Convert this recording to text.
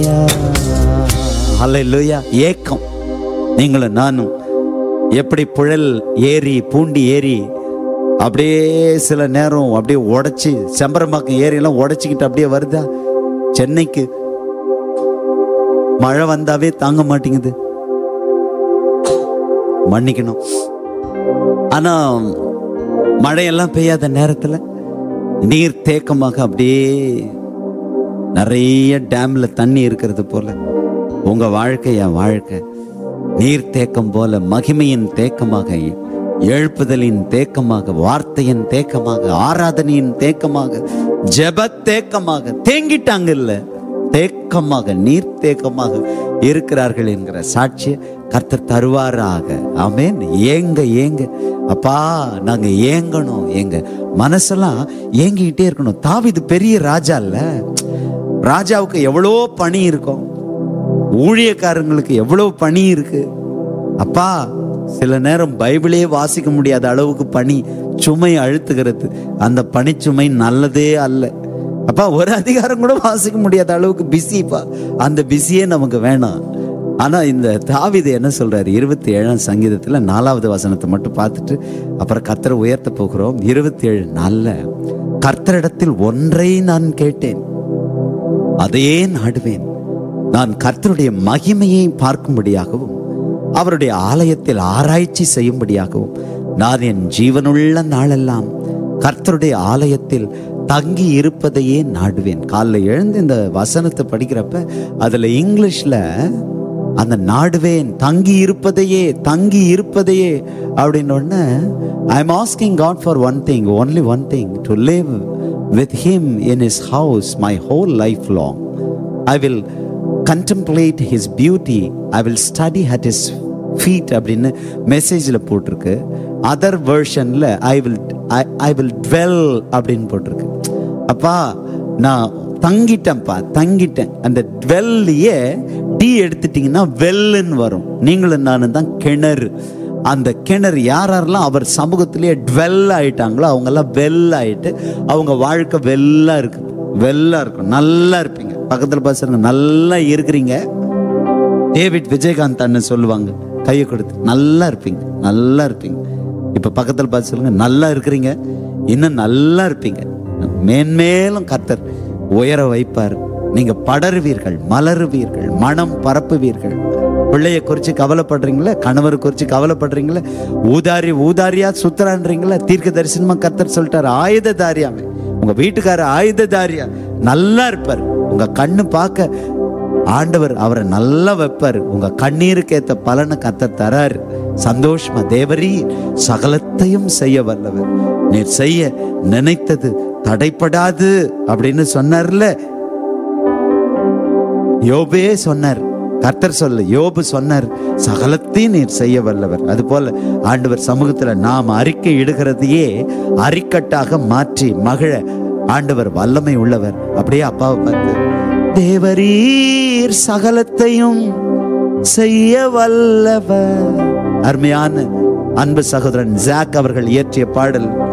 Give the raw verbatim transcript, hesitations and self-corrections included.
ஹல்லேலூயா. ஏக்கம். நீங்களும் நானும் எப்படி புழல் ஏறி பூண்டி ஏறி அப்படியே சில நேரம் அப்படியே உடைச்சி செம்பரம்பாக்கம் ஏரியெல்லாம் உடைச்சிக்கிட்டு அப்படியே வருதா? சென்னைக்கு மழை வந்தாவே தாங்க மாட்டேங்குது, மன்னிக்கணும். ஆனா மழையெல்லாம் பெய்யாத நேரத்துல நீர் தேக்கமாக அப்படியே நிறைய டேம்ல தண்ணி இருக்கிறது போல உங்க வாழ்க்கை, என் வாழ்க்கை நீர் தேக்கம் போல மகிமையின் தேக்கமாக, எழுப்புதலின் தேக்கமாக, வார்த்தையின் தேக்கமாக, ஆராதனையின் தேக்கமாக, ஜெப தேக்கமாக தேங்கிட்டாங்க இல்ல, தேக்கமாக நீர் தேக்கமாக இருக்கிறார்கள் என்கிற சாட்சிய கர்த்தர் தருவாராக. ஆமென். ஏங்க ஏங்க அப்பா, நாங்க ஏங்கணும், எங்க மனசெல்லாம் ஏங்கிக்கிட்டே இருக்கணும். தாவீது பெரிய ராஜா இல்ல, ராஜாவுக்கு எவ்வளோ பணி இருக்கும், ஊழியக்காரங்களுக்கு எவ்வளவு பணி இருக்கு. அப்பா, சில நேரம் பைபிளே வாசிக்க முடியாத அளவுக்கு பணி சுமை அழுத்துகிறது. அந்த பணிச்சுமை நல்லதே அல்ல. அப்பா, ஒரு அதிகாரம் கூட வாசிக்க முடியாத அளவுக்கு பிஸிப்பா, அந்த பிஸியே நமக்கு வேணாம். ஆனா இந்த தாவீது என்ன சொல்றாரு? இருபத்தி ஏழாம் சங்கீதத்துல நாலாவது வசனத்தை மட்டும் பார்த்துட்டு அப்புறம் கர்த்தரை உயர்த்த போகிறோம். இருபத்தி ஏழு நாள்ல கர்த்தரிடத்தில் ஒன்றை நான் கேட்டேன், அதையே நாடுவேன். நான் கர்த்தருடைய மகிமையை பார்க்கும்படியாகவும் அவருடைய ஆலயத்தில் ஆராய்ச்சி செய்யும்படியாகவும் நான் என் ஜீவனுள்ள நாளெல்லாம் கர்த்தருடைய ஆலயத்தில் தங்கி இருப்பதையே நாடுவேன். காலைல எழுந்து இந்த வசனத்தை படிக்கிறப்ப அதுல இங்கிலீஷ்ல அந்த நாடுவேன், தங்கி இருப்பதையே, தங்கி இருப்பதையே அப்படின்னு ஒன்று, I am asking God for one thing, only one thing, to live with him in his house my whole life long. I will contemplate his beauty, I will study at his feet அப்படின்னு மெசேஜில் போட்டிருக்கு. Other வெர்ஷனில் I will I will dwell அப்படின்னு போட்டிருக்கு. அப்பா, நான் தங்கிட்டேன்ப்பா, தங்கிட்டேன். அந்த dwellயே D எடுத்துட்டிங்கன்னா வெல்லுன்னு வரும். நீங்களும் நானும் தான் கிணறு. அந்த கிணறு யாரெல்லாம் அவர் சமூகத்திலேயே டுவெல் ஆயிட்டாங்களோ அவங்கெல்லாம் வெல் ஆயிட்டு அவங்க வாழ்க்கை வெல்லா இருக்கு, வெல்லா இருக்கும், நல்லா இருப்பீங்க. பக்கத்தில் பேசுறங்க, நல்லா இருக்கிறீங்க. டேவிட் விஜயகாந்த் அண்ணன் சொல்லுவாங்க, கையை கொடுத்து, நல்லா இருப்பீங்க, நல்லா இருப்பீங்க. இப்ப பக்கத்தில் பார்த்து சொல்லுங்க, நல்லா இருக்கிறீங்க, இன்னும் நல்லா இருப்பீங்க. மேன்மேலும் கர்த்தர் உயர வைப்பார். நீங்க படருவீர்கள், மலருவீர்கள், மனம் பரப்புவீர்கள். பிள்ளைய குறிச்சு கவலைப்படுறீங்களா? கணவரை குறிச்சு கவலைப்படுறீங்களா? ஊதாரி ஊதாரியா சுத்துறான்றீங்களா? தீர்க்க தரிசனமா கர்த்தர் சொல்லிட்டாரு, ஆயுததாரியாமே உங்க வீட்டுக்கார ஆயுததாரியா நல்லா இருப்பார். உங்க கண்ணு பார்க்க ஆண்டவர் அவரை நல்லா வைப்பார். உங்க கண்ணீருக்கு ஏத்த பலனை கர்த்தர் தராரு. சந்தோஷமா, தேவரீ சகலத்தையும் செய்ய வல்லவர், நீர் செய்ய நினைத்தது தடைப்படாது அப்படின்னு சொன்னார்ல. யோபே சொன்னார், கர்த்தர் சொல்ல, யோபு சொன்னார், சகலத்தையும் நீர் செய்ய வல்லவர். அது போல ஆண்டவர் சமூகத்துல நாம் அறிக்கை இடுகிறதையே அரிக்கட்டாக மாற்றி மகிழ ஆண்டவர் வல்லமை உள்ளவர். அப்படியே அப்பாவை பார்த்து, தேவரீர் சகலத்தையும் செய்ய வல்லவர். அருமையான அன்பு சகோதரன் ஜாக் அவர்கள் இயற்றிய பாடல்